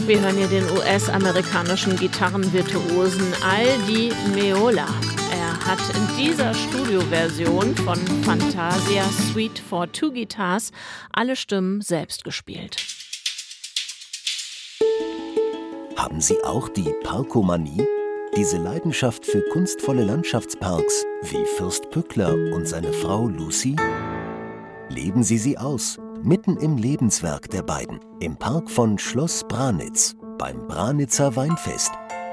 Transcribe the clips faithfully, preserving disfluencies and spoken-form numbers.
Wir hören hier den U S-amerikanischen Gitarrenvirtuosen Al Di Meola. Er hat in dieser Studioversion von Fantasia Suite for Two Guitars alle Stimmen selbst gespielt. Haben Sie auch die Parkomanie? Diese Leidenschaft für kunstvolle Landschaftsparks wie Fürst Pückler und seine Frau Lucy? Leben Sie sie aus, mitten im Lebenswerk der beiden, im Park von Schloss Branitz, beim Branitzer Weinfest.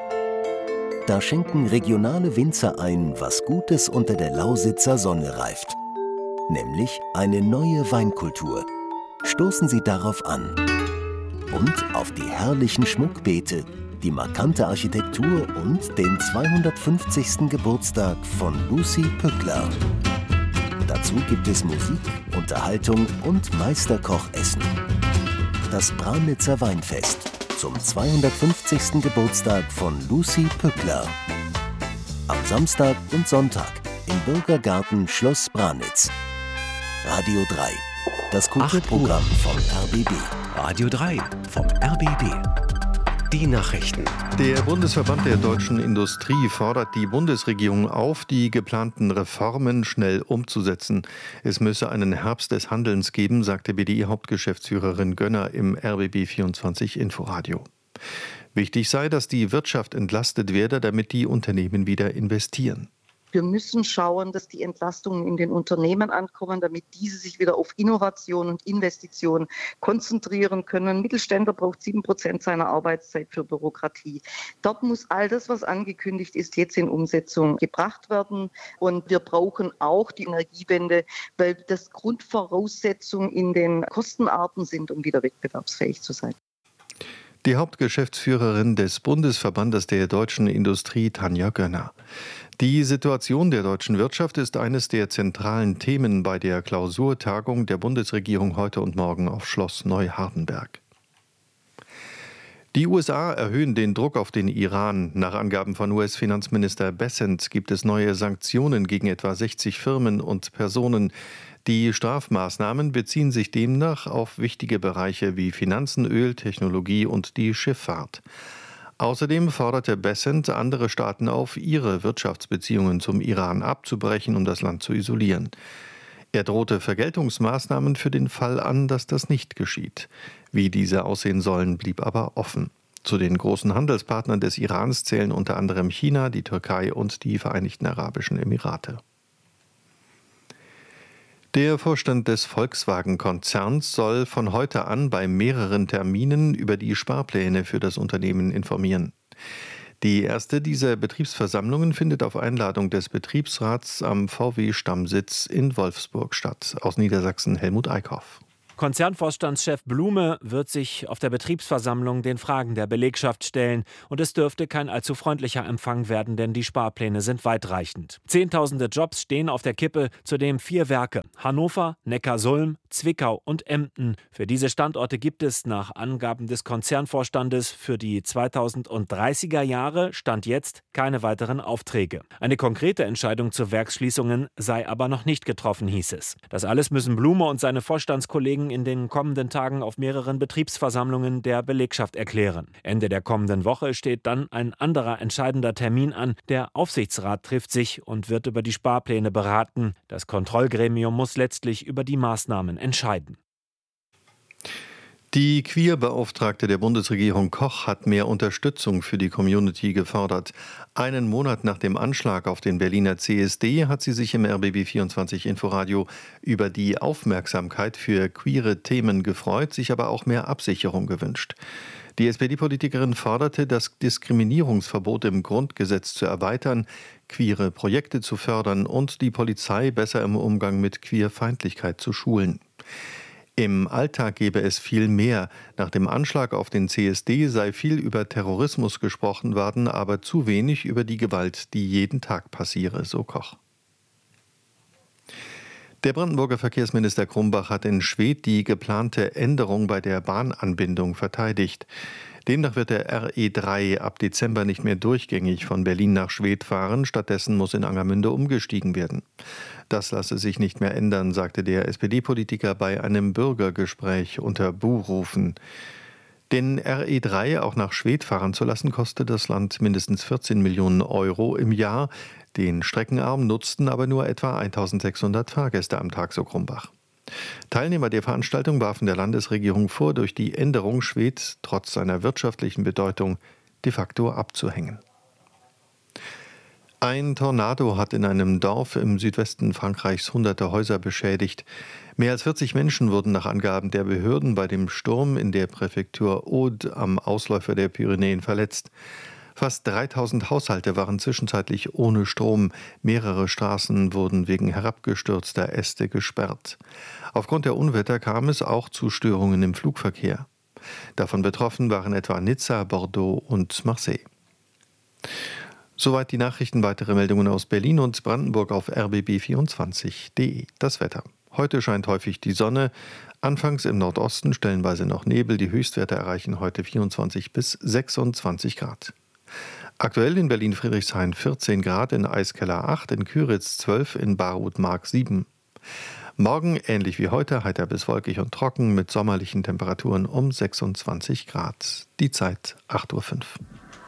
Da schenken regionale Winzer ein, was Gutes unter der Lausitzer Sonne reift. Nämlich eine neue Weinkultur. Stoßen Sie darauf an. Und auf die herrlichen Schmuckbeete, die markante Architektur und den zweihundertfünfzigsten Geburtstag von Lucy Pückler. Dazu gibt es Musik, Unterhaltung und Meisterkochessen. Das Branitzer Weinfest zum zweihundertfünfzigsten Geburtstag von Lucy Pückler. Am Samstag und Sonntag im Bürgergarten Schloss Branitz. Radio drei, das Kulturprogramm vom R B B. Radio drei vom R B B. Die Nachrichten. Der Bundesverband der deutschen Industrie fordert die Bundesregierung auf, die geplanten Reformen schnell umzusetzen. Es müsse einen Herbst des Handelns geben, sagte B D I-Hauptgeschäftsführerin Gönner im R B B vierundzwanzig Inforadio. Wichtig sei, dass die Wirtschaft entlastet werde, damit die Unternehmen wieder investieren. Wir müssen schauen, dass die Entlastungen in den Unternehmen ankommen, damit diese sich wieder auf Innovation und Investition konzentrieren können. Ein Mittelständler braucht sieben Prozent seiner Arbeitszeit für Bürokratie. Dort muss all das, was angekündigt ist, jetzt in Umsetzung gebracht werden. Und wir brauchen auch die Energiewende, weil das Grundvoraussetzungen in den Kostenarten sind, um wieder wettbewerbsfähig zu sein. Die Hauptgeschäftsführerin des Bundesverbandes der deutschen Industrie, Tanja Gönner. Die Situation der deutschen Wirtschaft ist eines der zentralen Themen bei der Klausurtagung der Bundesregierung heute und morgen auf Schloss Neuhardenberg. Die U S A erhöhen den Druck auf den Iran. Nach Angaben von U S-Finanzminister Bessent gibt es neue Sanktionen gegen etwa sechzig Firmen und Personen. Die Strafmaßnahmen beziehen sich demnach auf wichtige Bereiche wie Finanzen, Öl, Technologie und die Schifffahrt. Außerdem forderte Bessent andere Staaten auf, ihre Wirtschaftsbeziehungen zum Iran abzubrechen, um das Land zu isolieren. Er drohte Vergeltungsmaßnahmen für den Fall an, dass das nicht geschieht. Wie diese aussehen sollen, blieb aber offen. Zu den großen Handelspartnern des Irans zählen unter anderem China, die Türkei und die Vereinigten Arabischen Emirate. Der Vorstand des Volkswagen-Konzerns soll von heute an bei mehreren Terminen über die Sparpläne für das Unternehmen informieren. Die erste dieser Betriebsversammlungen findet auf Einladung des Betriebsrats am V W-Stammsitz in Wolfsburg statt. Aus Niedersachsen Helmut Eickhoff. Konzernvorstandschef Blume wird sich auf der Betriebsversammlung den Fragen der Belegschaft stellen. Und es dürfte kein allzu freundlicher Empfang werden, denn die Sparpläne sind weitreichend. Zehntausende Jobs stehen auf der Kippe, zudem vier Werke: Hannover, Neckarsulm, Zwickau und Emden. Für diese Standorte gibt es nach Angaben des Konzernvorstandes für die zweitausenddreißiger Jahre, Stand jetzt, keine weiteren Aufträge. Eine konkrete Entscheidung zu Werksschließungen sei aber noch nicht getroffen, hieß es. Das alles müssen Blume und seine Vorstandskollegen in den kommenden Tagen auf mehreren Betriebsversammlungen der Belegschaft erklären. Ende der kommenden Woche steht dann ein anderer entscheidender Termin an. Der Aufsichtsrat trifft sich und wird über die Sparpläne beraten. Das Kontrollgremium muss letztlich über die Maßnahmen entscheiden. Die Queer-Beauftragte der Bundesregierung Koch hat mehr Unterstützung für die Community gefordert. Einen Monat nach dem Anschlag auf den Berliner C S D hat sie sich im R B B vierundzwanzig Inforadio über die Aufmerksamkeit für queere Themen gefreut, sich aber auch mehr Absicherung gewünscht. Die S P D-Politikerin forderte, das Diskriminierungsverbot im Grundgesetz zu erweitern, queere Projekte zu fördern und die Polizei besser im Umgang mit Queerfeindlichkeit zu schulen. Im Alltag gebe es viel mehr. Nach dem Anschlag auf den C S D sei viel über Terrorismus gesprochen worden, aber zu wenig über die Gewalt, die jeden Tag passiere, so Koch. Der Brandenburger Verkehrsminister Krumbach hat in Schwedt die geplante Änderung bei der Bahnanbindung verteidigt. Demnach wird der R E drei ab Dezember nicht mehr durchgängig von Berlin nach Schwedt fahren. Stattdessen muss in Angermünde umgestiegen werden. Das lasse sich nicht mehr ändern, sagte der S P D-Politiker bei einem Bürgergespräch unter Buhrufen. Den R E drei auch nach Schwedt fahren zu lassen, kostet das Land mindestens vierzehn Millionen Euro im Jahr. Den Streckenarm nutzten aber nur etwa eintausendsechshundert Fahrgäste am Tag, so Krumbach. Teilnehmer der Veranstaltung warfen der Landesregierung vor, durch die Änderung Schwedt trotz seiner wirtschaftlichen Bedeutung de facto abzuhängen. Ein Tornado hat in einem Dorf im Südwesten Frankreichs hunderte Häuser beschädigt. Mehr als vierzig Menschen wurden nach Angaben der Behörden bei dem Sturm in der Präfektur Aude am Ausläufer der Pyrenäen verletzt. Fast dreitausend Haushalte waren zwischenzeitlich ohne Strom. Mehrere Straßen wurden wegen herabgestürzter Äste gesperrt. Aufgrund der Unwetter kam es auch zu Störungen im Flugverkehr. Davon betroffen waren etwa Nizza, Bordeaux und Marseille. Soweit die Nachrichten. Weitere Meldungen aus Berlin und Brandenburg auf r b b vierundzwanzig punkt d e. Das Wetter. Heute scheint häufig die Sonne. Anfangs im Nordosten stellenweise noch Nebel. Die Höchstwerte erreichen heute vierundzwanzig bis sechsundzwanzig Grad. Aktuell in Berlin-Friedrichshain vierzehn Grad, in Eiskeller acht, in Küritz zwölf, in Barut-Mark sieben. Morgen ähnlich wie heute, heiter bis wolkig und trocken mit sommerlichen Temperaturen um sechsundzwanzig Grad. Die Zeit acht Uhr fünf.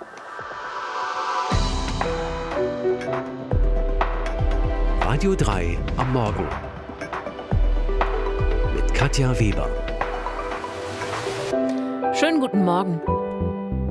Radio drei am Morgen mit Katja Weber. Schönen guten Morgen.